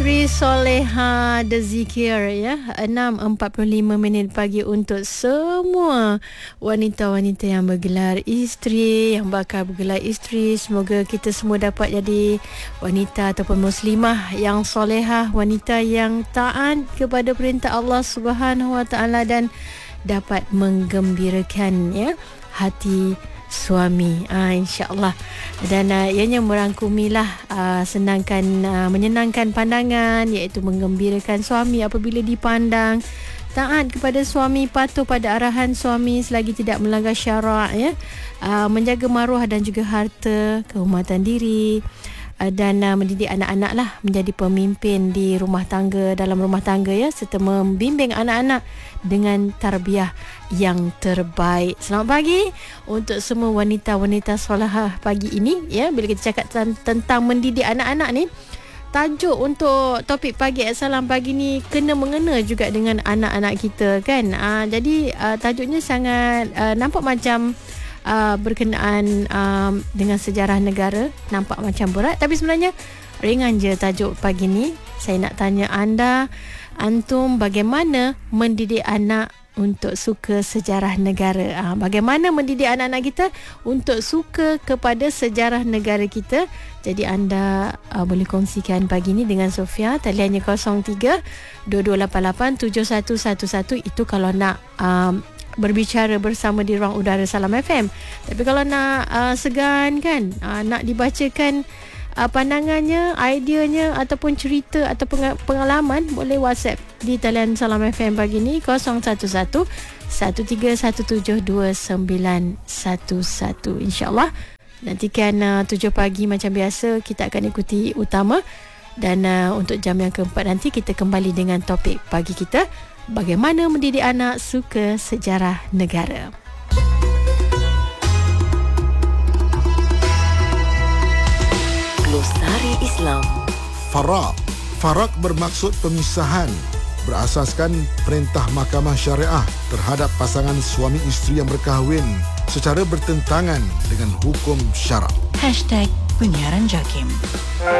Isteri Soleha The Zikir ya. 6.45 pagi untuk semua wanita-wanita yang bergelar isteri, yang bakal bergelar isteri. Semoga kita semua dapat jadi wanita ataupun muslimah yang solehah, wanita yang taat kepada perintah Allah Subhanahu Wa Taala dan dapat menggembirakan ya hati suami, insya-Allah. Dan ianya merangkumilah menyenangkan pandangan, iaitu menggembirakan suami apabila dipandang, taat kepada suami, patuh pada arahan suami selagi tidak melanggar syarak ya, menjaga maruah dan juga harta, kehormatan diri, dan mendidik anak-anak lah menjadi pemimpin di rumah tangga, dalam rumah tangga ya, serta membimbing anak-anak dengan tarbiyah yang terbaik. Selamat pagi untuk semua wanita-wanita solehah pagi ini ya. Bila kita cakap tentang mendidik anak-anak ni, tajuk untuk topik pagi Salam pagi ni kena mengena juga dengan anak-anak kita kan. Jadi tajuknya sangat nampak macam berkenaan dengan sejarah negara, nampak macam berat, tapi sebenarnya ringan je tajuk pagi ni. Saya nak tanya antum bagaimana mendidik anak untuk suka sejarah negara. Bagaimana mendidik anak-anak kita untuk suka kepada sejarah negara kita. Jadi anda boleh kongsikan pagi ni dengan Sofia. Taliannya 03-2288-7111. Itu kalau nak berbicara bersama di ruang udara Salam FM. Tapi kalau nak segan kan, nak dibacakan pandangannya, ideanya ataupun cerita atau pengalaman, boleh WhatsApp di talian Salam FM pagi ni 0111-1372911. InsyaAllah nantikan 7 pagi macam biasa kita akan ikuti utama. Dan untuk jam yang keempat nanti kita kembali dengan topik pagi kita, bagaimana mendidik anak suka sejarah negara. Glosari Islam. Farak bermaksud pemisahan, berasaskan perintah mahkamah syariah terhadap pasangan suami isteri yang berkahwin secara bertentangan dengan hukum syarak. #Penyiaran Jakim.